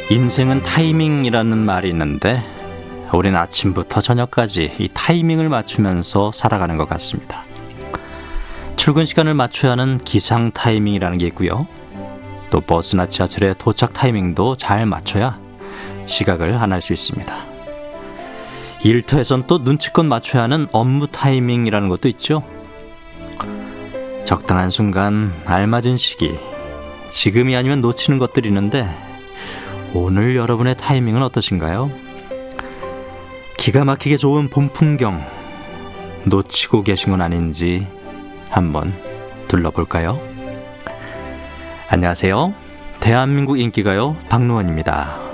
인생은 타이밍이라는 말이 있는데 우린 아침부터 저녁까지 이 타이밍을 맞추면서 살아가는 것 같습니다. 출근 시간을 맞춰야 하는 기상 타이밍이라는 게 있고요. 또 버스나 지하철의 도착 타이밍도 잘 맞춰야 지각을 안 할 수 있습니다. 일터에선 또 눈치껏 맞춰야 하는 업무 타이밍이라는 것도 있죠. 적당한 순간, 알맞은 시기, 지금이 아니면 놓치는 것들이 있는데 오늘 여러분의 타이밍은 어떠신가요? 기가 막히게 좋은 봄 풍경 놓치고 계신 건 아닌지 한번 둘러볼까요? 안녕하세요. 대한민국 인기가요 박노원입니다.